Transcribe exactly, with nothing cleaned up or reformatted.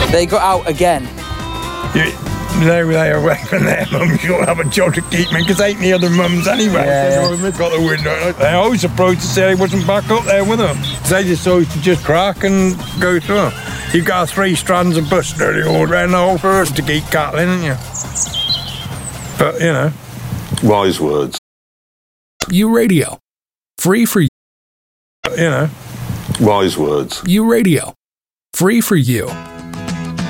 They got out again. You, they were there away from their mums. You don't have a job to keep me because ain't the other mums anyway. Yeah, so yeah. They've got the window. They're always surprised to say he wasn't back up there with them. They decided to just crack and go through. You've got three strands of buster all around the whole forest to keep cattle in, haven't you? But, you know. Wise words. U Radio. Free for you. But, you know. Wise words. U Radio. Free for you.